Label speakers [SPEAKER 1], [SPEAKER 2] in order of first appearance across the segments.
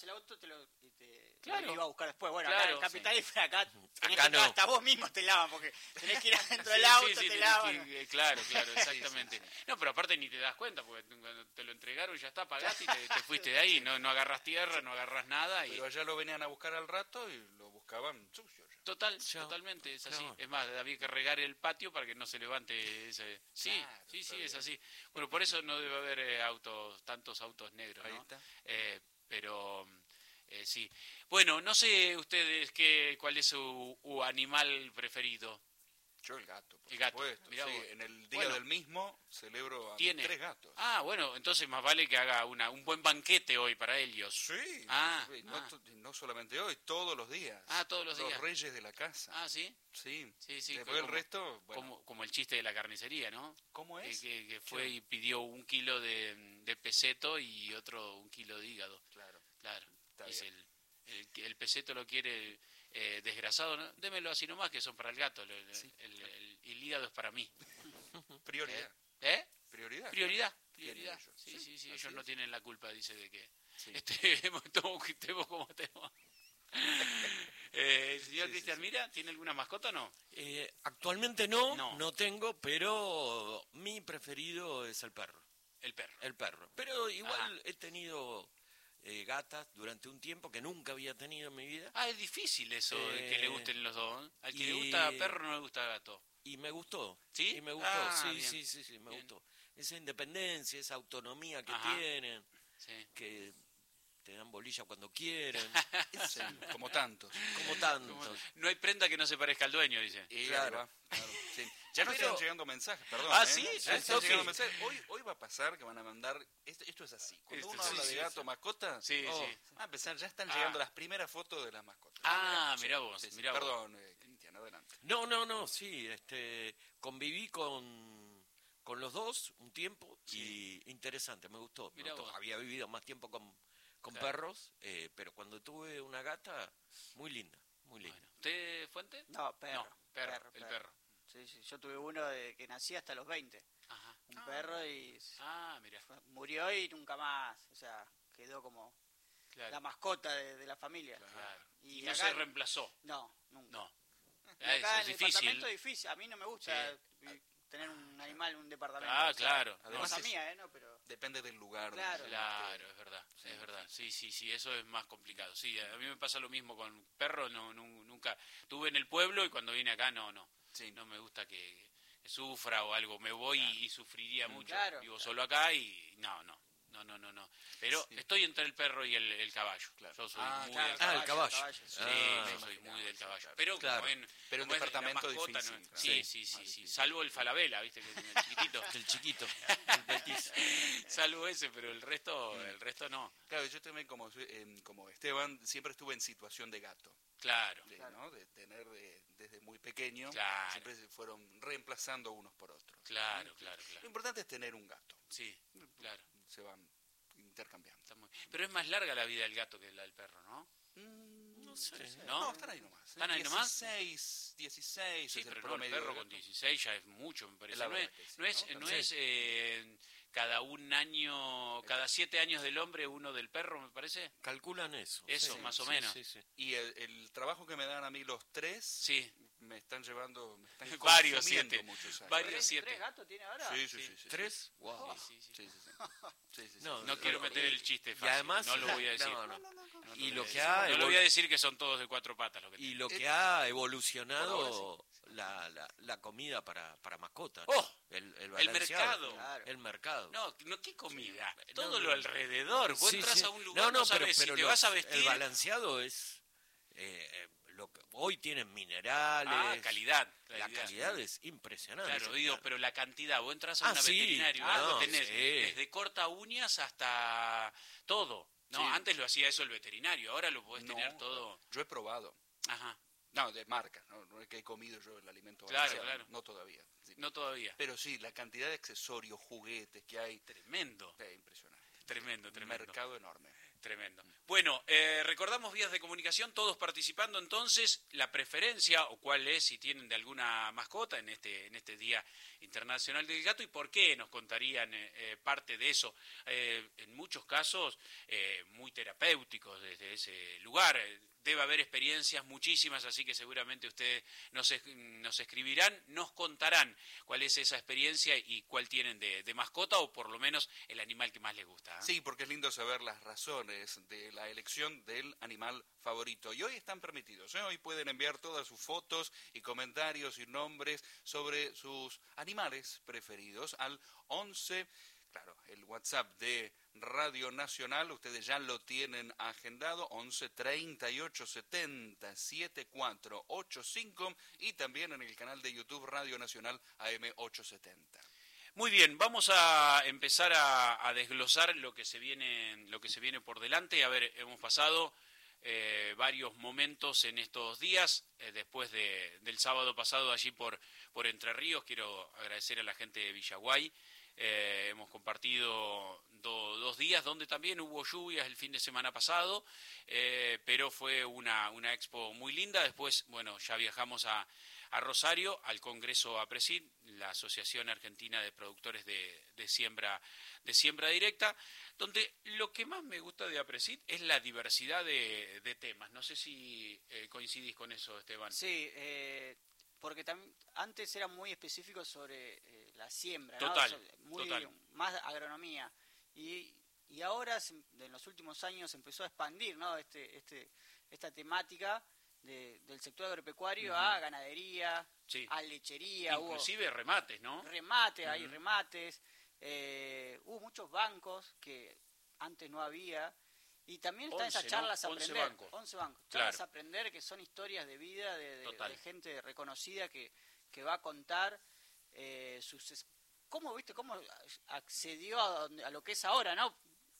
[SPEAKER 1] el auto
[SPEAKER 2] Claro.
[SPEAKER 1] lo iba a buscar después. Bueno,
[SPEAKER 2] Claro,
[SPEAKER 1] acá en Capital y acá tenés
[SPEAKER 3] Acá
[SPEAKER 1] que
[SPEAKER 3] no.
[SPEAKER 1] hasta vos mismo te lavan, porque tenés que ir adentro del auto, te
[SPEAKER 2] tenés
[SPEAKER 1] lavan.
[SPEAKER 2] claro, exactamente. No, pero aparte ni te das cuenta, porque cuando te lo entregaron ya está, pagaste y te fuiste de ahí. No agarras tierra, no agarras nada.
[SPEAKER 4] Pero allá lo venían a buscar al rato y lo buscaban sucio.
[SPEAKER 2] Totalmente, es así.
[SPEAKER 3] Claro.
[SPEAKER 2] Es más, había que regar el patio para que no se levante ese... Sí,
[SPEAKER 4] Claro,
[SPEAKER 2] sí,
[SPEAKER 4] está
[SPEAKER 2] es
[SPEAKER 4] bien.
[SPEAKER 2] así. Bueno, por eso no debe haber tantos autos negros,
[SPEAKER 4] Ahí
[SPEAKER 2] ¿no?
[SPEAKER 4] está.
[SPEAKER 2] Pero sí. Bueno, no sé ustedes cuál es su animal preferido.
[SPEAKER 4] Yo el gato, por
[SPEAKER 2] El gato,
[SPEAKER 4] supuesto.
[SPEAKER 2] mirá
[SPEAKER 4] Sí,
[SPEAKER 2] vos.
[SPEAKER 4] en el día
[SPEAKER 2] Bueno.
[SPEAKER 4] del mismo celebro a mis
[SPEAKER 2] ¿Tiene?
[SPEAKER 4] 3 gatos.
[SPEAKER 2] Ah, bueno, entonces más vale que haga un buen banquete hoy para ellos.
[SPEAKER 4] Sí,
[SPEAKER 2] Ah,
[SPEAKER 4] sí,
[SPEAKER 2] ah.
[SPEAKER 4] no solamente hoy, todos los días.
[SPEAKER 2] Ah, todos los días.
[SPEAKER 4] Los reyes de la casa.
[SPEAKER 2] Ah, ¿sí?
[SPEAKER 4] Sí.
[SPEAKER 2] Sí.
[SPEAKER 4] Después el resto, bueno.
[SPEAKER 2] Como el chiste de la carnicería, ¿no?
[SPEAKER 4] ¿Cómo es?
[SPEAKER 2] Que fue y pidió 1 kilo de peseto y otro 1 kilo de hígado.
[SPEAKER 4] Claro.
[SPEAKER 2] Claro.
[SPEAKER 4] Está
[SPEAKER 2] Dice
[SPEAKER 4] bien.
[SPEAKER 2] el peseto lo quiere desgrasado, ¿no? Démelo así nomás, que son para el gato.
[SPEAKER 4] Sí.
[SPEAKER 2] El hígado es para mí.
[SPEAKER 4] Prioridad.
[SPEAKER 2] ¿Eh?
[SPEAKER 4] Prioridad.
[SPEAKER 2] Prioridad.
[SPEAKER 4] Tienen ellos.
[SPEAKER 2] Sí,
[SPEAKER 4] Así
[SPEAKER 2] ellos no
[SPEAKER 4] es.
[SPEAKER 2] tienen la culpa, dice, de que
[SPEAKER 4] Sí.
[SPEAKER 2] estemos como estemos. Señor
[SPEAKER 4] Sí,
[SPEAKER 2] Cristian,
[SPEAKER 4] sí.
[SPEAKER 2] mira, ¿tiene alguna mascota o no?
[SPEAKER 3] Actualmente
[SPEAKER 2] No.
[SPEAKER 3] no tengo, pero mi preferido es el perro.
[SPEAKER 2] El perro.
[SPEAKER 3] El perro. Pero igual
[SPEAKER 2] Ajá.
[SPEAKER 3] he tenido gatas durante un tiempo que nunca había tenido en mi vida.
[SPEAKER 2] Ah, es difícil eso, de que le gusten los dos. ¿Eh? Al que le
[SPEAKER 3] y-
[SPEAKER 2] gusta perro no le gusta gato.
[SPEAKER 3] Y me gustó.
[SPEAKER 2] ¿Sí?
[SPEAKER 3] Y me gustó,
[SPEAKER 2] Ah,
[SPEAKER 3] sí,
[SPEAKER 2] bien.
[SPEAKER 3] sí, me
[SPEAKER 2] Bien.
[SPEAKER 3] gustó. Esa independencia, esa autonomía que
[SPEAKER 2] Ajá.
[SPEAKER 3] tienen,
[SPEAKER 2] Sí.
[SPEAKER 3] que te dan bolilla cuando quieren,
[SPEAKER 4] Sí, como tantos.
[SPEAKER 3] como tantos.
[SPEAKER 2] No hay prenda que no se parezca al dueño, dice.
[SPEAKER 4] Y
[SPEAKER 3] Claro.
[SPEAKER 4] ahí va, claro, sí. Ya nos
[SPEAKER 3] Pero-
[SPEAKER 4] están llegando mensajes, perdón.
[SPEAKER 2] Ah, ¿sí?
[SPEAKER 4] Ya
[SPEAKER 2] Al
[SPEAKER 4] están
[SPEAKER 2] toque.
[SPEAKER 4] llegando mensajes. Hoy va a pasar que van a mandar... Esto es así. Cuando uno
[SPEAKER 2] sí,
[SPEAKER 4] habla de
[SPEAKER 2] sí,
[SPEAKER 4] gato, mascota,
[SPEAKER 2] Sí,
[SPEAKER 3] Oh.
[SPEAKER 2] sí.
[SPEAKER 4] va a empezar, ya están
[SPEAKER 2] Ah.
[SPEAKER 4] llegando las primeras fotos de las mascotas.
[SPEAKER 2] Ah,
[SPEAKER 4] Sí,
[SPEAKER 2] mirá vos,
[SPEAKER 4] sí, sí.
[SPEAKER 2] mirá vos.
[SPEAKER 4] Perdón, Cristian, adelante.
[SPEAKER 3] No, sí, conviví con los dos un tiempo y interesante, me gustó.
[SPEAKER 2] Mirá vos.
[SPEAKER 3] Había vivido más tiempo con
[SPEAKER 2] Claro.
[SPEAKER 3] perros, pero cuando tuve una gata, muy linda, muy linda.
[SPEAKER 2] Bueno, ¿usted, Fuente?
[SPEAKER 1] No, perro.
[SPEAKER 2] No, el perro.
[SPEAKER 1] Sí, yo tuve uno de que nací hasta los 20.
[SPEAKER 2] Ajá.
[SPEAKER 1] Un perro y
[SPEAKER 2] Mira,
[SPEAKER 1] murió y nunca más. O sea, quedó como la
[SPEAKER 2] claro.
[SPEAKER 1] mascota de la familia.
[SPEAKER 2] Claro.
[SPEAKER 1] Y
[SPEAKER 2] Y no
[SPEAKER 1] acá-
[SPEAKER 2] se reemplazó.
[SPEAKER 1] No, nunca.
[SPEAKER 2] No.
[SPEAKER 1] Y acá
[SPEAKER 2] Eso
[SPEAKER 1] en
[SPEAKER 2] es
[SPEAKER 1] el
[SPEAKER 2] difícil.
[SPEAKER 1] departamento es difícil. A mí no me gusta tener un animal en un departamento.
[SPEAKER 2] Ah,
[SPEAKER 1] o sea,
[SPEAKER 2] claro.
[SPEAKER 4] Además
[SPEAKER 1] cosa
[SPEAKER 4] es-
[SPEAKER 1] mía, ¿no? Pero
[SPEAKER 4] Depende del lugar.
[SPEAKER 1] Claro.
[SPEAKER 4] donde
[SPEAKER 2] Claro,
[SPEAKER 4] esté.
[SPEAKER 2] es verdad, es verdad. Sí, eso es más complicado. Sí, a mí me pasa lo mismo con perro, nunca. Tuve en el pueblo y cuando vine acá, no
[SPEAKER 4] Sí.
[SPEAKER 2] me gusta que sufra o algo. Me voy y sufriría mucho.
[SPEAKER 1] Claro,
[SPEAKER 2] Vivo
[SPEAKER 1] claro.
[SPEAKER 2] solo acá y no. Pero
[SPEAKER 4] Sí.
[SPEAKER 2] estoy entre el perro y el caballo.
[SPEAKER 4] Claro.
[SPEAKER 2] Yo soy
[SPEAKER 4] Ah,
[SPEAKER 2] muy
[SPEAKER 4] claro.
[SPEAKER 2] del
[SPEAKER 3] Ah, el
[SPEAKER 2] caballo.
[SPEAKER 3] caballo.
[SPEAKER 1] sí.
[SPEAKER 2] Sí,
[SPEAKER 3] Ah,
[SPEAKER 2] yo soy muy del caballo.
[SPEAKER 4] claro.
[SPEAKER 2] Pero
[SPEAKER 3] Claro.
[SPEAKER 2] como
[SPEAKER 4] Pero un
[SPEAKER 2] como es la
[SPEAKER 4] departamento
[SPEAKER 2] mascota,
[SPEAKER 4] difícil,
[SPEAKER 2] ¿no?
[SPEAKER 4] claro.
[SPEAKER 2] Sí,
[SPEAKER 4] Más
[SPEAKER 2] sí.
[SPEAKER 4] difícil.
[SPEAKER 2] Salvo el falabella, ¿viste? Que el chiquitito.
[SPEAKER 3] El chiquito, el petiz.
[SPEAKER 2] Salvo ese, pero el resto no.
[SPEAKER 4] Claro, yo también como Esteban siempre estuve en situación de gato.
[SPEAKER 2] Claro.
[SPEAKER 4] ¿No? De tener desde muy pequeño,
[SPEAKER 2] Claro.
[SPEAKER 4] siempre se fueron reemplazando unos por otros.
[SPEAKER 2] Claro.
[SPEAKER 4] Lo importante es tener un gato.
[SPEAKER 2] Sí, claro.
[SPEAKER 4] Se van intercambiando.
[SPEAKER 2] Está muy- Pero es más larga la vida del gato que la del perro, ¿no?
[SPEAKER 3] No sé.
[SPEAKER 2] ¿No?
[SPEAKER 4] No, están ahí nomás.
[SPEAKER 2] ¿Están ahí nomás?
[SPEAKER 4] 16
[SPEAKER 2] Sí,
[SPEAKER 4] es el
[SPEAKER 2] pero no, el
[SPEAKER 4] promedio
[SPEAKER 2] perro
[SPEAKER 4] del
[SPEAKER 2] con
[SPEAKER 4] gato.
[SPEAKER 2] 16 ya es mucho, me parece.
[SPEAKER 4] La
[SPEAKER 2] No es,
[SPEAKER 4] verdad que sí,
[SPEAKER 2] no es,
[SPEAKER 4] ¿no?
[SPEAKER 2] no
[SPEAKER 4] Sí.
[SPEAKER 2] es cada un año, cada 7 años del hombre, uno del perro, me parece.
[SPEAKER 3] Calculan eso.
[SPEAKER 2] Eso, más o menos.
[SPEAKER 3] Sí.
[SPEAKER 4] Y el trabajo que me dan a mí los 3,
[SPEAKER 2] Sí,
[SPEAKER 4] me están llevando, me están
[SPEAKER 2] Varios,
[SPEAKER 4] consumiendo
[SPEAKER 2] 7.
[SPEAKER 4] muchos años.
[SPEAKER 2] Varios. 7.
[SPEAKER 1] ¿Tres gatos tiene ahora?
[SPEAKER 4] Sí.
[SPEAKER 2] Sí.
[SPEAKER 3] ¿Tres? Wow.
[SPEAKER 2] Sí.
[SPEAKER 4] Sí.
[SPEAKER 3] No,
[SPEAKER 2] No quiero meter el chiste
[SPEAKER 3] Y
[SPEAKER 2] fácil,
[SPEAKER 3] además,
[SPEAKER 2] no lo voy a decir.
[SPEAKER 3] no.
[SPEAKER 2] No
[SPEAKER 3] Y
[SPEAKER 2] voy
[SPEAKER 3] lo
[SPEAKER 2] a
[SPEAKER 3] que
[SPEAKER 2] decir.
[SPEAKER 3] ha
[SPEAKER 2] No lo voy a decir que son todos de 4 patas. Lo que
[SPEAKER 3] Y
[SPEAKER 2] tienen.
[SPEAKER 3] lo que ha
[SPEAKER 4] Por
[SPEAKER 3] evolucionado la comida para mascotas. ¿no?
[SPEAKER 2] ¡Oh!
[SPEAKER 3] El
[SPEAKER 2] mercado.
[SPEAKER 3] balanceado.
[SPEAKER 1] Claro.
[SPEAKER 3] El mercado.
[SPEAKER 2] No, ¿qué comida?
[SPEAKER 3] Sí.
[SPEAKER 2] Todo
[SPEAKER 3] No,
[SPEAKER 2] lo alrededor. Vos
[SPEAKER 3] Sí,
[SPEAKER 2] entras
[SPEAKER 3] sí.
[SPEAKER 2] a un lugar, no sabes si te vas a vestir.
[SPEAKER 3] El balanceado es... lo que hoy tienen minerales.
[SPEAKER 2] Calidad.
[SPEAKER 3] La calidad es impresionante.
[SPEAKER 2] Claro, digo, pero la cantidad, vos entras a
[SPEAKER 3] Ah,
[SPEAKER 2] una
[SPEAKER 3] sí,
[SPEAKER 2] veterinario,
[SPEAKER 3] claro,
[SPEAKER 2] algo tenés,
[SPEAKER 3] sí.
[SPEAKER 2] desde corta uñas hasta todo. No,
[SPEAKER 4] Sí.
[SPEAKER 2] antes lo hacía eso el veterinario, ahora lo podés
[SPEAKER 4] No,
[SPEAKER 2] tener todo.
[SPEAKER 4] Yo he probado.
[SPEAKER 2] Ajá,
[SPEAKER 4] No, de marca, no es que he comido yo el alimento
[SPEAKER 2] Claro,
[SPEAKER 4] balanceado,
[SPEAKER 2] claro.
[SPEAKER 4] no todavía. Sí.
[SPEAKER 2] no todavía.
[SPEAKER 4] Pero sí, la cantidad de accesorios, juguetes que hay,
[SPEAKER 2] Tremendo,
[SPEAKER 4] impresionante.
[SPEAKER 2] tremendo.
[SPEAKER 4] Un mercado enorme.
[SPEAKER 2] Tremendo. Bueno, recordamos vías de comunicación, todos participando entonces, la preferencia o cuál es, si tienen de alguna mascota en este Día Internacional del Gato y por qué nos contarían parte de eso. En muchos casos muy terapéuticos desde ese lugar. Debe haber experiencias muchísimas, así que seguramente ustedes nos escribirán, nos contarán cuál es esa experiencia y cuál tienen de mascota o por lo menos el animal que más les gusta.
[SPEAKER 4] Sí, porque es lindo saber las razones de la elección del animal favorito. Y hoy están permitidos, ¿eh? Hoy pueden enviar todas sus fotos y comentarios y nombres sobre sus animales preferidos al 11... Claro, el WhatsApp de Radio Nacional, ustedes ya lo tienen agendado, 11 38 70 74 85 y también en el canal de YouTube Radio Nacional AM 870.
[SPEAKER 2] Muy bien, vamos a empezar a desglosar lo que se viene por delante. A ver, hemos pasado varios momentos en estos días, después del sábado pasado allí por Entre Ríos. Quiero agradecer a la gente de Villaguay. Hemos compartido 2 días donde también hubo lluvias el fin de semana pasado, pero fue una expo muy linda. Después, bueno, ya viajamos a Rosario, al Congreso APRESID, la Asociación Argentina de Productores de Siembra Directa, donde lo que más me gusta de APRESID es la diversidad de temas. No sé si coincidís con eso, Esteban.
[SPEAKER 1] Sí, porque antes era muy específico sobre la siembra,
[SPEAKER 2] total,
[SPEAKER 1] ¿no?
[SPEAKER 2] Total.
[SPEAKER 1] Más agronomía. Y ahora, en los últimos años, empezó a expandir, ¿no? Esta temática del sector agropecuario a ganadería,
[SPEAKER 2] sí,
[SPEAKER 1] a lechería.
[SPEAKER 2] Inclusive remates, ¿no?
[SPEAKER 1] Hay remates. Hubo muchos bancos que antes no había. Y también están esas charlas a aprender. 11 bancos. Charlas a aprender, que son historias de vida de gente reconocida que va a contar cómo accedió a lo que es ahora, ¿no?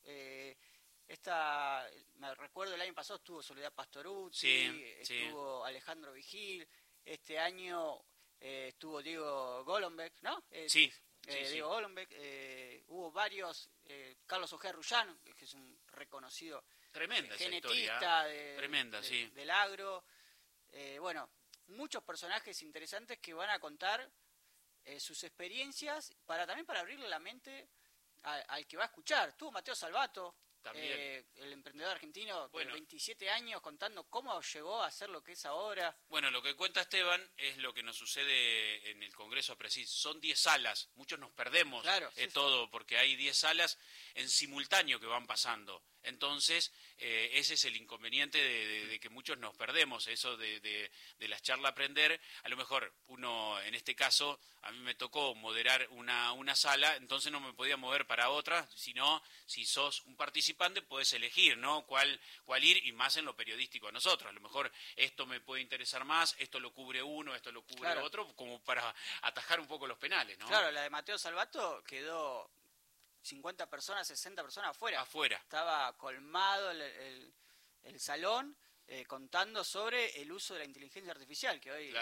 [SPEAKER 1] Me recuerdo el año pasado estuvo Soledad Pastoruzzi, estuvo Alejandro Vigil, este año estuvo Diego Golombek, ¿no? Diego Golombek, hubo varios, Carlos Ojea Rullán, que es un reconocido genetista del agro. Bueno, muchos personajes interesantes que van a contar sus experiencias también para abrirle la mente al que va a escuchar. Estuvo Mateo Salvato, el emprendedor argentino de 27 años, contando cómo llegó a ser lo que es ahora.
[SPEAKER 2] Bueno, lo que cuenta Esteban es lo que nos sucede en el Congreso APRESID. Son 10 salas, muchos nos perdemos todo, porque hay 10 salas en simultáneo que van pasando. Entonces, ese es el inconveniente de que muchos nos perdemos, eso de las charlas aprender. A lo mejor uno, en este caso, a mí me tocó moderar una sala, entonces no me podía mover para otra, sino si sos un participante podés elegir, ¿no? Cuál ir, y más en lo periodístico a nosotros. A lo mejor esto me puede interesar más, esto lo cubre uno, esto lo cubre otro, como para atajar un poco los penales, ¿no?
[SPEAKER 1] Claro, la de Mateo Salvato quedó 50 personas, 60 personas afuera. Estaba colmado el salón contando sobre el uso de la inteligencia artificial, que hoy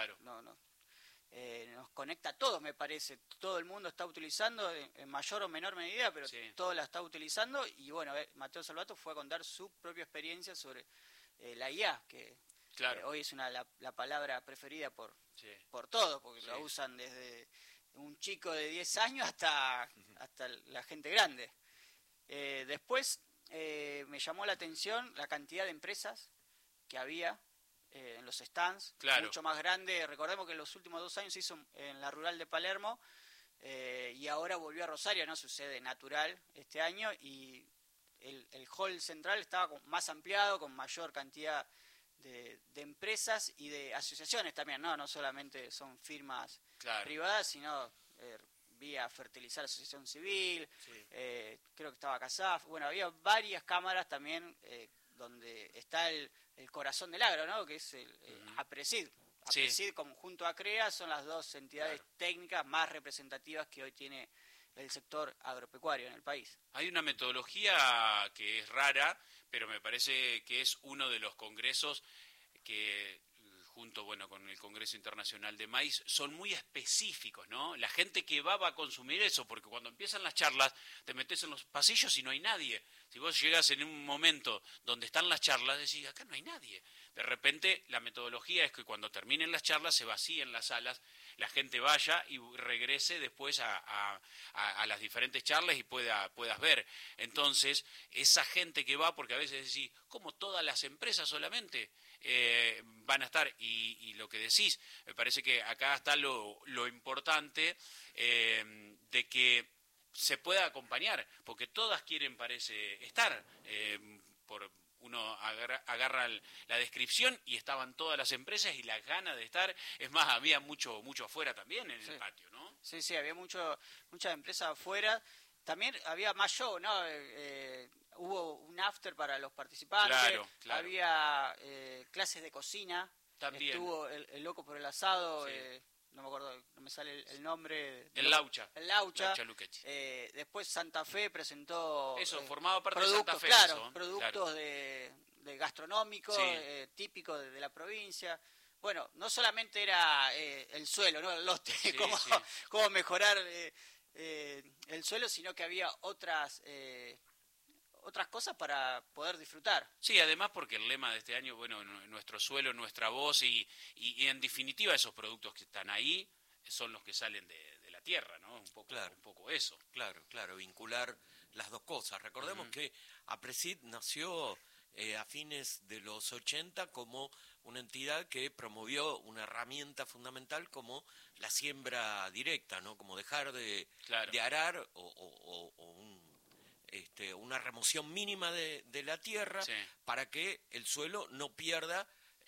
[SPEAKER 1] nos conecta a todos, me parece. Todo el mundo está utilizando en mayor o menor medida, pero todo la está utilizando. Y bueno, Mateo Salvato fue a contar su propia experiencia sobre la IA, que hoy es la palabra preferida por todos, porque lo usan desde un chico de 10 años hasta la gente grande. Después me llamó la atención la cantidad de empresas que había en los stands, mucho más grande. Recordemos que en los últimos 2 años se hizo en la rural de Palermo y ahora volvió a Rosario, ¿no? Su sede natural este año, y el hall central estaba más ampliado, con mayor cantidad de empresas y de asociaciones también, no solamente son firmas privadas, sino vía Fertilizar Asociación Civil, creo que estaba CASAF. Bueno, había varias cámaras también donde está el corazón del agro, ¿no? Que es el APRESID. APRESID junto a CREA son las dos entidades técnicas más representativas que hoy tiene el sector agropecuario en el país.
[SPEAKER 2] Hay una metodología que es rara, pero me parece que es uno de los congresos que junto, con el Congreso Internacional de Maíz, son muy específicos, ¿no? La gente que va a consumir eso, porque cuando empiezan las charlas, te metes en los pasillos y no hay nadie. Si vos llegás en un momento donde están las charlas, decís, acá no hay nadie. De repente, la metodología es que cuando terminen las charlas, se vacíen las salas, la gente vaya y regrese después a las diferentes charlas y puedas ver. Entonces, esa gente que va, porque a veces decís, ¿cómo todas las empresas solamente van a estar? Y lo que decís, me parece que acá está lo importante de que se pueda acompañar, porque todas quieren, parece, estar, uno agarra la descripción y estaban todas las empresas y las ganas de estar. Es más, había mucho afuera también en el patio, ¿no?
[SPEAKER 1] Sí, había muchas empresas afuera. También había más show, ¿no? Hubo un after para los participantes.
[SPEAKER 2] Claro.
[SPEAKER 1] Había clases de cocina.
[SPEAKER 2] También.
[SPEAKER 1] Estuvo el loco por el asado.
[SPEAKER 2] Sí.
[SPEAKER 1] No me acuerdo, no me sale el nombre.
[SPEAKER 2] El Laucha.
[SPEAKER 1] Laucha
[SPEAKER 2] Lucchetti.
[SPEAKER 1] Después Santa Fe presentó...
[SPEAKER 2] Eso, formaba parte de Santa Fe.
[SPEAKER 1] Claro,
[SPEAKER 2] eso,
[SPEAKER 1] productos de gastronómicos, típicos de la provincia. Bueno, no solamente era el suelo, ¿no? El lote, cómo mejorar el suelo, sino que había otras cosas para poder disfrutar.
[SPEAKER 2] Sí, además porque el lema de este año, nuestro suelo, nuestra voz y en definitiva esos productos que están ahí son los que salen de la tierra, ¿no? Un poco eso.
[SPEAKER 3] Claro, vincular las dos cosas. Recordemos que APRESID nació a fines de los 80 como una entidad que promovió una herramienta fundamental como la siembra directa, ¿no? Como dejar de arar una remoción mínima de la tierra para que el suelo no pierda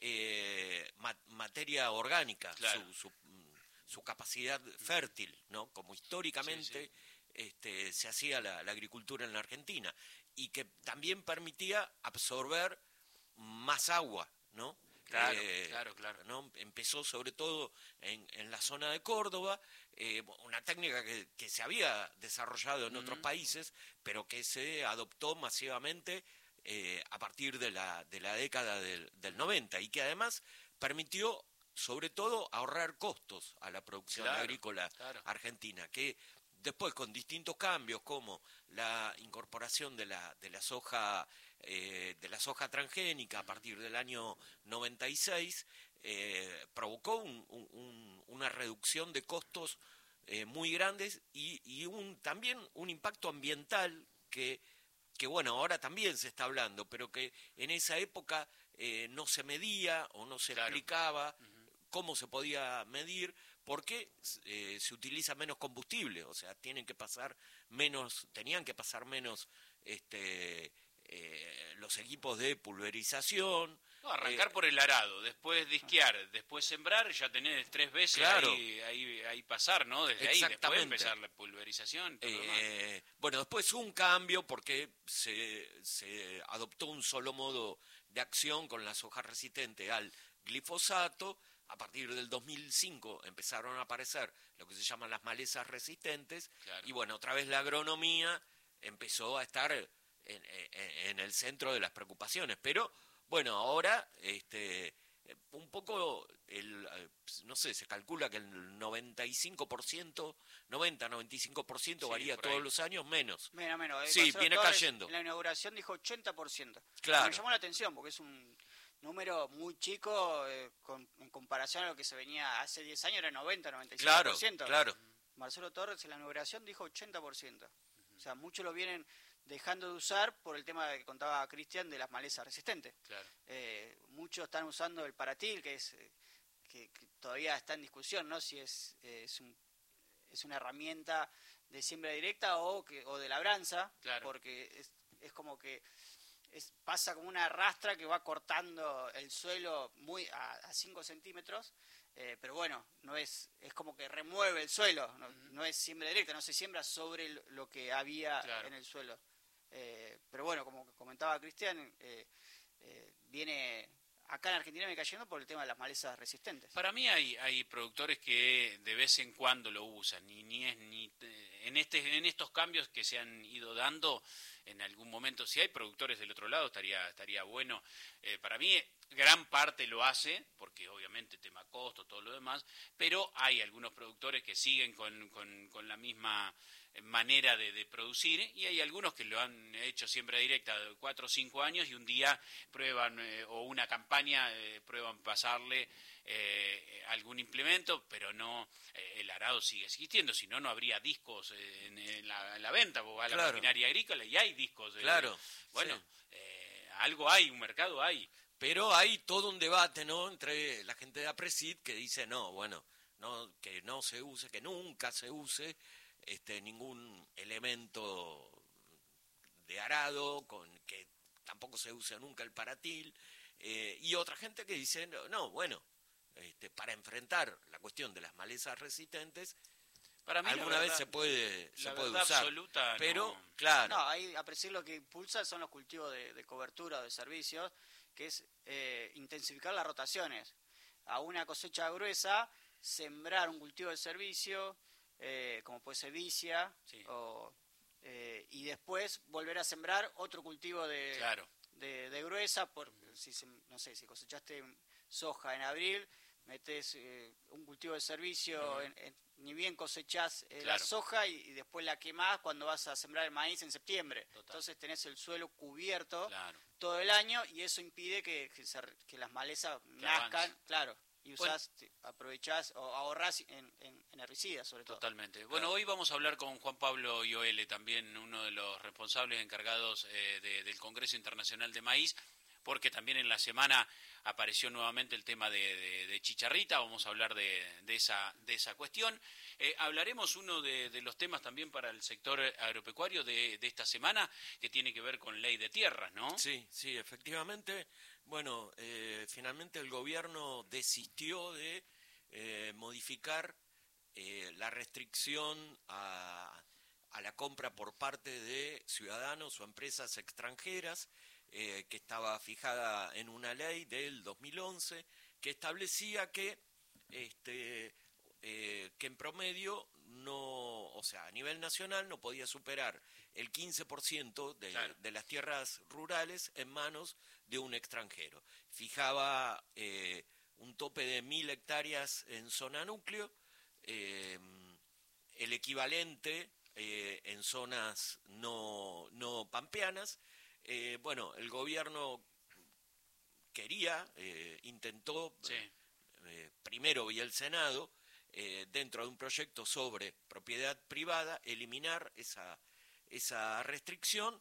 [SPEAKER 3] materia orgánica, su capacidad fértil, ¿no? Como históricamente se hacía la agricultura en la Argentina, y que también permitía absorber más agua, ¿no?
[SPEAKER 2] Claro.
[SPEAKER 3] ¿no? Empezó sobre todo en la zona de Córdoba, una técnica que se había desarrollado en otros países, pero que se adoptó masivamente a partir de la década del 90, y que además permitió sobre todo ahorrar costos a la producción agrícola argentina, que después con distintos cambios como la incorporación de la soja transgénica a partir del año 96 provocó una reducción de costos muy grandes y también un impacto ambiental que ahora también se está hablando, pero que en esa época no se medía o no se explicaba cómo se podía medir, porque se utiliza menos combustible, o sea, tenían que pasar menos los equipos de pulverización.
[SPEAKER 2] No, arrancar por el arado, después disquear, después sembrar, ya tenés 3 veces ahí pasar, ¿no? Desde ahí después empezar la pulverización.
[SPEAKER 3] Después un cambio porque se adoptó un solo modo de acción con la soja resistente al glifosato. A partir del 2005 empezaron a aparecer lo que se llaman las malezas resistentes, y otra vez la agronomía empezó a estar en el centro de las preocupaciones. Pero ahora un poco se calcula que el 95% varía todos los años, menos.
[SPEAKER 1] Menos.
[SPEAKER 3] Sí, viene cayendo.
[SPEAKER 1] En la inauguración dijo 80%.
[SPEAKER 3] Claro.
[SPEAKER 1] Me llamó la atención porque es un número muy chico en comparación a lo que se venía hace 10 años, era 90-95%.
[SPEAKER 3] Claro.
[SPEAKER 1] Marcelo Torres en la inauguración dijo 80%. O sea, muchos lo vienen dejando de usar por el tema que contaba Cristian de las malezas resistentes.
[SPEAKER 2] Claro.
[SPEAKER 1] Muchos están usando el paratil, que todavía está en discusión, ¿no? Si es una herramienta de siembra directa o de labranza, porque es como que pasa como una rastra que va cortando el suelo muy a 5 centímetros, pero no es como que remueve el suelo, no es siembra directa, no se siembra sobre lo que había en el suelo. Pero como comentaba Cristian, viene acá en Argentina viene cayendo por el tema de las malezas resistentes.
[SPEAKER 2] Para mí hay productores que de vez en cuando lo usan, en estos cambios que se han ido dando en algún momento. Si hay productores del otro lado estaría bueno. Para mí gran parte lo hace, porque obviamente tema costo, todo lo demás, pero hay algunos productores que siguen con la misma manera de producir, y hay algunos que lo han hecho siembra directa de 4 o 5 años y un día prueban, o una campaña, prueban pasarle algún implemento, pero no, el arado sigue existiendo, si no, no habría discos en la venta, porque va a la maquinaria agrícola y hay discos. Bueno, sí. Algo hay, un mercado hay.
[SPEAKER 3] Pero hay todo un debate, ¿no?, entre la gente de APRESID que dice, que no se use, que nunca se use ningún elemento de arado, que tampoco se use nunca el paratil, y otra gente que dice, para enfrentar la cuestión de las malezas resistentes, para mí alguna vez se puede usar,
[SPEAKER 2] absoluta,
[SPEAKER 3] pero
[SPEAKER 2] no.
[SPEAKER 3] claro.
[SPEAKER 1] No, ahí APRESID lo que impulsa son los cultivos de cobertura o de servicios, que es intensificar las rotaciones. A una cosecha gruesa, sembrar un cultivo de servicio, como puede ser vicia, sí. Y después volver a sembrar otro cultivo de gruesa, si cosechaste soja en abril, metes un cultivo de servicio, ni bien cosechás la soja y después la quemás cuando vas a sembrar el maíz en septiembre. Total. Entonces tenés el suelo cubierto todo el año y eso impide que las malezas nazcan, y aprovechás o ahorrás en herbicidas, sobre todo.
[SPEAKER 2] Totalmente. Bueno, hoy vamos a hablar con Juan Pablo Ioele, también uno de los responsables encargados del Congreso Internacional de Maíz, porque también en la semana apareció nuevamente el tema de chicharrita. Vamos a hablar de esa cuestión. Hablaremos uno de los temas también para el sector agropecuario de esta semana, que tiene que ver con ley de tierras, ¿no?
[SPEAKER 3] Sí, efectivamente. Bueno, finalmente el gobierno desistió de modificar la restricción a la compra por parte de ciudadanos o empresas extranjeras, que estaba fijada en una ley del 2011 que establecía que en promedio a nivel nacional no podía superar el 15% de las tierras rurales en manos de un extranjero. Fijaba un tope de 1.000 hectáreas en zona núcleo, el equivalente en zonas no pampeanas. El gobierno intentó, primero vía el Senado, dentro de un proyecto sobre propiedad privada, eliminar esa restricción.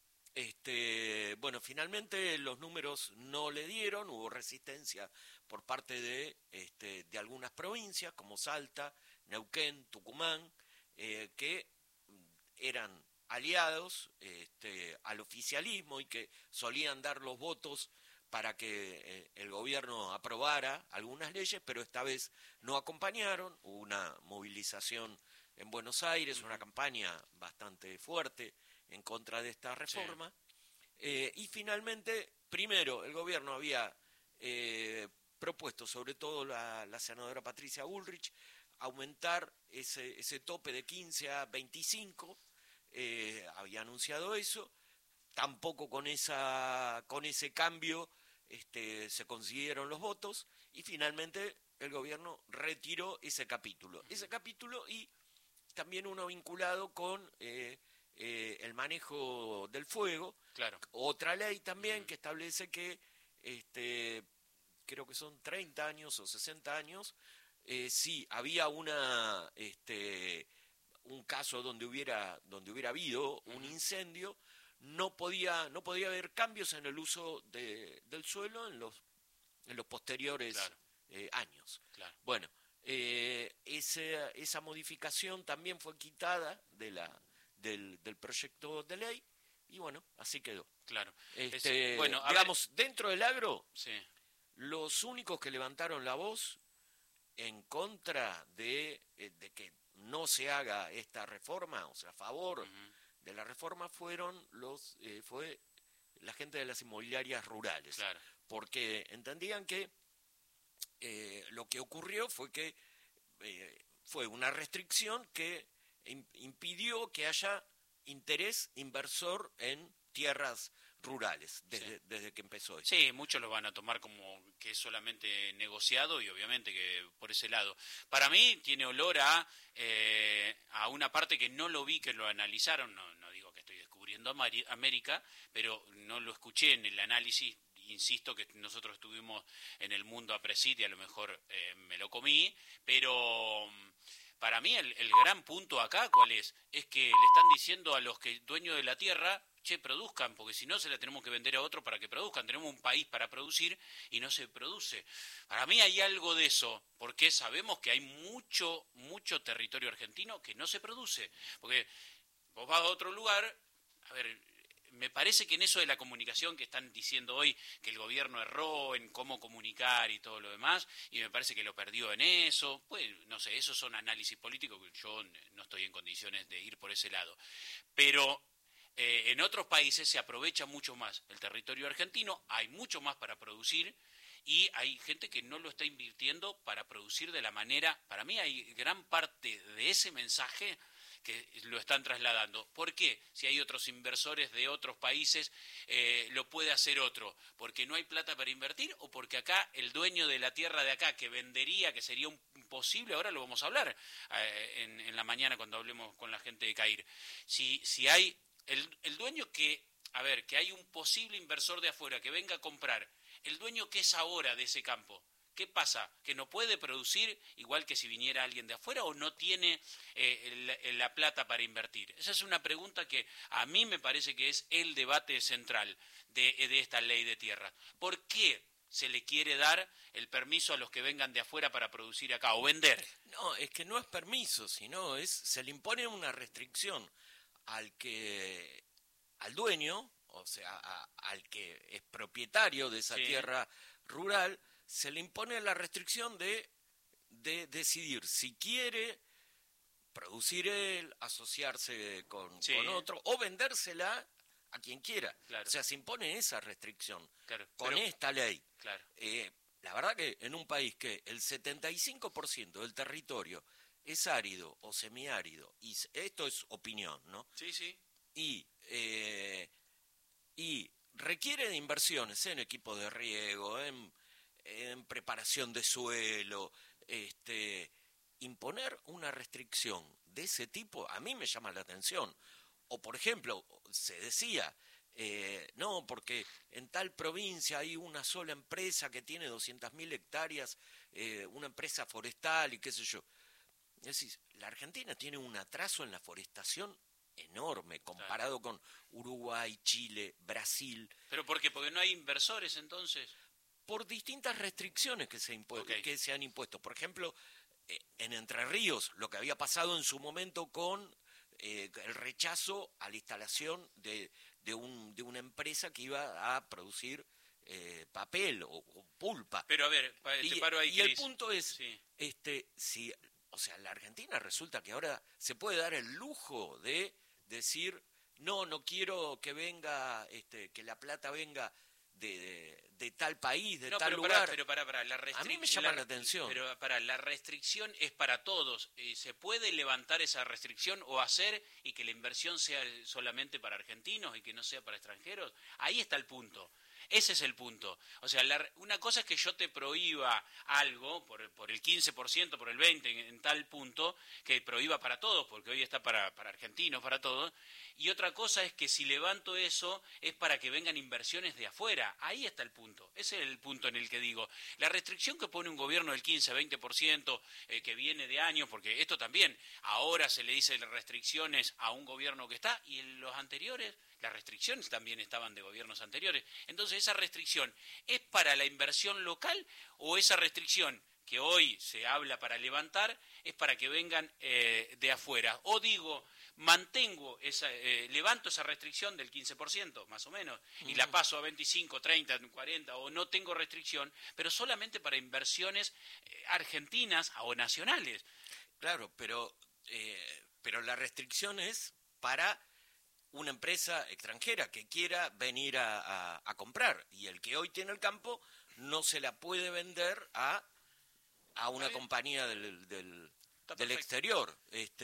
[SPEAKER 3] Finalmente los números no le dieron, hubo resistencia por parte de algunas provincias como Salta, Neuquén, Tucumán, que eran aliados al oficialismo y que solían dar los votos para que el gobierno aprobara algunas leyes, pero esta vez no acompañaron. Hubo una movilización en Buenos Aires, una campaña bastante fuerte en contra de esta reforma. Y finalmente, primero, el gobierno había propuesto, sobre todo la senadora Patricia Bullrich, aumentar ese tope de 15 a 25. Había anunciado eso. Tampoco con ese cambio se consiguieron los votos, y finalmente el gobierno retiró ese capítulo. Ese capítulo y también uno vinculado con el manejo del fuego.
[SPEAKER 2] Claro.
[SPEAKER 3] Otra ley también que establece que creo que son 30 años o 60 años, si había un caso donde hubiera habido un incendio, no podía haber cambios en el uso del suelo en los posteriores años.
[SPEAKER 2] Claro.
[SPEAKER 3] Bueno, esa modificación también fue quitada del proyecto de ley, y bueno, así quedó.
[SPEAKER 2] Claro.
[SPEAKER 3] Dentro del agro,
[SPEAKER 2] sí,
[SPEAKER 3] los únicos que levantaron la voz en contra de que no se haga esta reforma, o sea, a favor de la reforma, fue la gente de las inmobiliarias rurales.
[SPEAKER 2] Claro.
[SPEAKER 3] Porque entendían que lo que ocurrió fue que fue una restricción que impidió que haya interés inversor en tierras rurales desde que empezó esto.
[SPEAKER 2] Sí, muchos lo van a tomar como que es solamente negociado y obviamente que por ese lado. Para mí tiene olor a una parte que no lo vi, que lo analizaron, no digo que estoy descubriendo América, pero no lo escuché en el análisis. Insisto que nosotros estuvimos en el mundo Apresit y a lo mejor me lo comí, pero para mí el gran punto acá, ¿cuál es? Es que le están diciendo a los dueños de la tierra, che, produzcan, porque si no se la tenemos que vender a otro para que produzcan. Tenemos un país para producir y no se produce. Para mí hay algo de eso, porque sabemos que hay mucho territorio argentino que no se produce. Porque vos vas a otro lugar, a ver, me parece que en eso de la comunicación que están diciendo hoy, que el gobierno erró en cómo comunicar y todo lo demás, y me parece que lo perdió en eso, pues no sé, esos son análisis políticos que yo no estoy en condiciones de ir por ese lado. Pero en otros países se aprovecha mucho más el territorio argentino, hay mucho más para producir y hay gente que no lo está invirtiendo para producir de la manera, para mí hay gran parte de ese mensaje que lo están trasladando. ¿Por qué? Si hay otros inversores de otros países, lo puede hacer otro. ¿Porque no hay plata para invertir o porque acá el dueño de la tierra de acá que vendería, que sería imposible, ahora lo vamos a hablar en la mañana cuando hablemos con la gente de CAIR, si hay el dueño que hay un posible inversor de afuera que venga a comprar, el dueño que es ahora de ese campo, ¿qué pasa? ¿Que no puede producir igual que si viniera alguien de afuera o no tiene la plata para invertir? Esa es una pregunta que a mí me parece que es el debate central de esta ley de tierra. ¿Por qué se le quiere dar el permiso a los que vengan de afuera para producir acá o vender?
[SPEAKER 3] No, es que no es permiso, sino se le impone una restricción al dueño, o sea, al que es propietario de esa tierra rural, se le impone la restricción de decidir si quiere producir él, asociarse con otro o vendérsela a quien quiera.
[SPEAKER 2] Claro.
[SPEAKER 3] O sea, se impone esa restricción
[SPEAKER 2] con
[SPEAKER 3] esta ley.
[SPEAKER 2] Claro.
[SPEAKER 3] La verdad que en un país que el 75% del territorio es árido o semiárido, y esto es opinión, ¿no?
[SPEAKER 2] Sí.
[SPEAKER 3] Y requiere de inversiones en equipos de riego, en preparación de suelo, imponer una restricción de ese tipo a mí me llama la atención. O por ejemplo, se decía, no, porque en tal provincia hay una sola empresa que tiene 200.000 hectáreas, una empresa forestal y qué sé yo. Es decir, la Argentina tiene un atraso en la forestación enorme comparado con Uruguay, Chile, Brasil.
[SPEAKER 2] ¿Pero por qué? ¿Porque no hay inversores entonces?
[SPEAKER 3] Por distintas restricciones que se han impuesto. Por ejemplo, en Entre Ríos, lo que había pasado en su momento con el rechazo a la instalación de una empresa que iba a producir papel o pulpa.
[SPEAKER 2] Pero a ver, te paro ahí,
[SPEAKER 3] y el punto es, o sea, la Argentina resulta que ahora se puede dar el lujo de decir, no quiero que venga, que la plata venga de tal país, de tal lugar.
[SPEAKER 2] Pero para,
[SPEAKER 3] a mí me llama la atención.
[SPEAKER 2] Pero la restricción es para todos. ¿Se puede levantar esa restricción o hacer y que la inversión sea solamente para argentinos y que no sea para extranjeros? Ahí está el punto. Ese es el punto. O sea, una cosa es que yo te prohíba algo por el 15%, por el 20% en tal punto, que prohíba para todos, porque hoy está para argentinos, para todos. Y otra cosa es que si levanto eso es para que vengan inversiones de afuera. Ahí está el punto. Ese es el punto en el que digo. La restricción que pone un gobierno del 15-20% que viene de años, porque esto también, ahora se le dice restricciones a un gobierno que está, y en los anteriores, las restricciones también estaban de gobiernos anteriores. Entonces, ¿esa restricción es para la inversión local o esa restricción que hoy se habla para levantar es para que vengan de afuera? O digo, levanto esa restricción del 15%, más o menos, y la paso a 25, 30, 40, o no tengo restricción, pero solamente para inversiones argentinas o nacionales.
[SPEAKER 3] Claro, pero la restricción es para una empresa extranjera que quiera venir a comprar. Y el que hoy tiene el campo no se la puede vender a una compañía del exterior.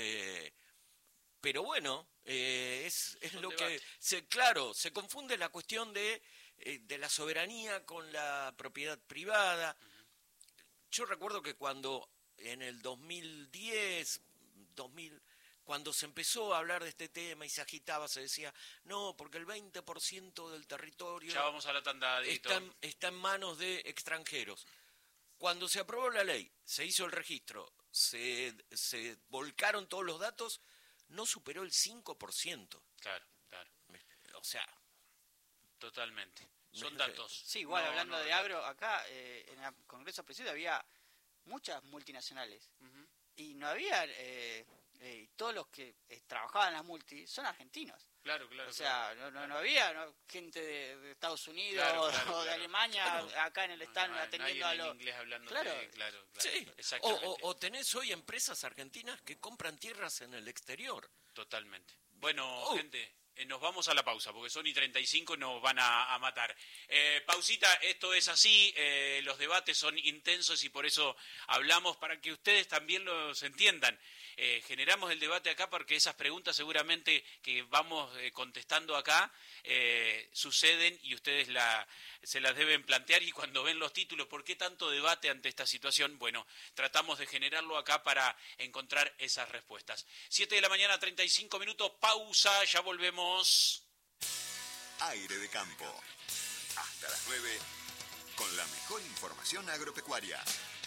[SPEAKER 3] Pero bueno, es lo que... se confunde la cuestión de la soberanía con la propiedad privada. Yo recuerdo que cuando en el 2010, cuando se empezó a hablar de este tema y se agitaba, se decía, no, porque el 20% del territorio
[SPEAKER 2] ya vamos a la tanda,
[SPEAKER 3] está en manos de extranjeros. Cuando se aprobó la ley, se hizo el registro, se volcaron todos los datos, no superó el 5%.
[SPEAKER 2] Claro.
[SPEAKER 3] O sea...
[SPEAKER 2] Totalmente. Son datos.
[SPEAKER 1] Sí, igual hablando de agro, acá en el Congreso Presidio había muchas multinacionales. Uh-huh. Y no había... todos los que trabajaban en las multi son argentinos.
[SPEAKER 2] Claro.
[SPEAKER 1] O sea, no había gente de Estados Unidos o de Alemania acá en el stand atendiendo a los...
[SPEAKER 2] inglés hablando
[SPEAKER 1] claro.
[SPEAKER 3] Sí, o tenés hoy empresas argentinas que compran tierras en el exterior.
[SPEAKER 2] Totalmente. Bueno, gente... Nos vamos a la pausa, porque son y 35 y nos van a matar. Pausita, esto es así, los debates son intensos y por eso hablamos, para que ustedes también los entiendan. Generamos el debate acá porque esas preguntas seguramente que vamos contestando acá suceden y ustedes se las deben plantear, y cuando ven los títulos, ¿por qué tanto debate ante esta situación? Bueno, tratamos de generarlo acá para encontrar esas respuestas. 7 de la mañana, 35 minutos, pausa, ya volvemos.
[SPEAKER 5] Aire de campo, hasta las 9, con la mejor información agropecuaria.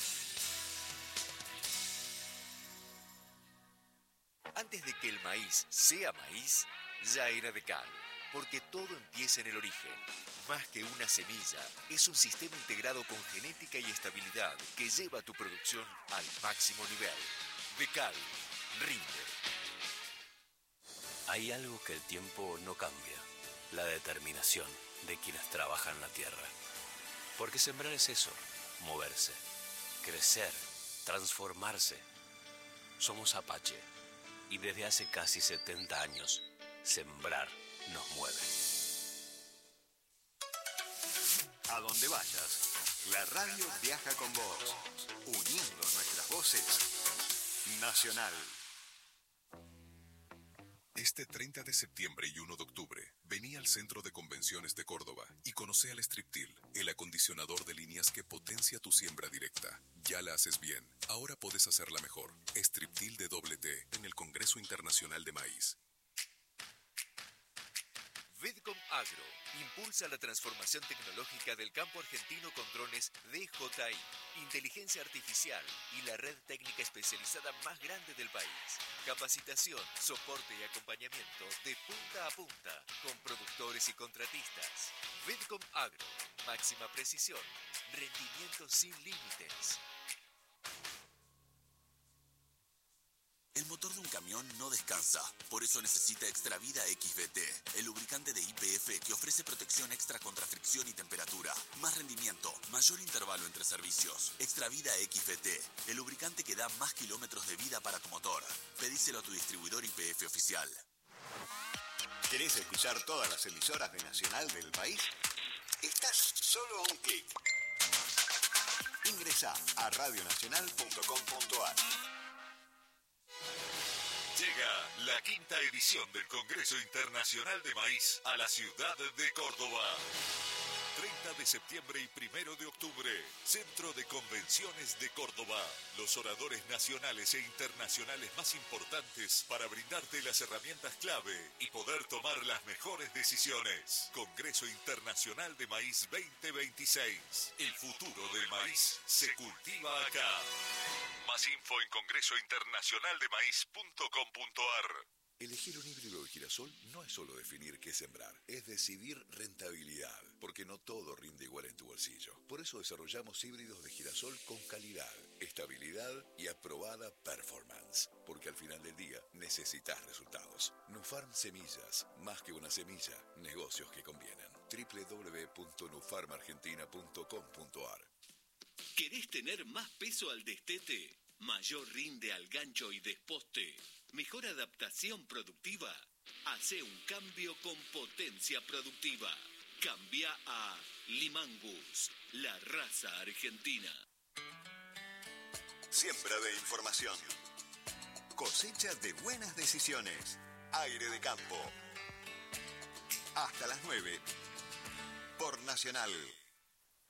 [SPEAKER 5] Antes de que el maíz sea maíz, ya era de cal, porque todo empieza en el origen. Más que una semilla, es un sistema integrado con genética y estabilidad que lleva tu producción al máximo nivel. Decal rinde.
[SPEAKER 6] Hay algo que el tiempo no cambia, la determinación de quienes trabajan la tierra. Porque sembrar es eso, moverse, crecer, transformarse. Somos Apache. Y desde hace casi 70 años, sembrar nos mueve.
[SPEAKER 5] A donde vayas, la radio viaja con vos, uniendo nuestras voces. Nacional.
[SPEAKER 7] Este 30 de septiembre y 1 de octubre, vení al Centro de Convenciones de Córdoba y conoce al Striptil, el acondicionador de líneas que potencia tu siembra directa. Ya la haces bien, ahora podés hacerla mejor. Striptil de T en el Congreso Internacional de Maíz.
[SPEAKER 5] Vedcom Agro impulsa la transformación tecnológica del campo argentino con drones DJI, inteligencia artificial y la red técnica especializada más grande del país. Capacitación, soporte y acompañamiento de punta a punta con productores y contratistas. Vedcom Agro, máxima precisión, rendimiento sin límites.
[SPEAKER 8] El motor de un camión no descansa, por eso necesita Extravida XVT, el lubricante de YPF que ofrece protección extra contra fricción y temperatura, más rendimiento, mayor intervalo entre servicios. Extravida XVT, el lubricante que da más kilómetros de vida para tu motor. Pedíselo a tu distribuidor YPF oficial.
[SPEAKER 5] ¿Querés escuchar todas las emisoras de Nacional del país? Estás solo a un clic. Ingresá a radionacional.com.ar.
[SPEAKER 9] Llega la quinta edición del Congreso Internacional de Maíz a la ciudad de Córdoba. 30 de septiembre y 1 de octubre, Centro de Convenciones de Córdoba. Los oradores nacionales e internacionales más importantes para brindarte las herramientas clave y poder tomar las mejores decisiones. Congreso Internacional de Maíz 2026. El futuro del maíz se cultiva acá. Más info en congresointernacionaldemaíz.com.ar.
[SPEAKER 10] Elegir un híbrido de girasol no es solo definir qué sembrar, es decidir rentabilidad, porque no todo rinde igual en tu bolsillo. Por eso desarrollamos híbridos de girasol con calidad, estabilidad y aprobada performance, porque al final del día necesitas resultados. Nufarm Semillas, más que una semilla, negocios que convienen. www.nufarmargentina.com.ar.
[SPEAKER 11] ¿Querés tener más peso al destete? Mayor rinde al gancho y desposte. Mejor adaptación productiva. Hace un cambio con potencia productiva. Cambia a Limangus, la raza argentina.
[SPEAKER 12] Siembra de información. Cosecha de buenas decisiones. Aire de campo. Hasta las 9. Por Nacional.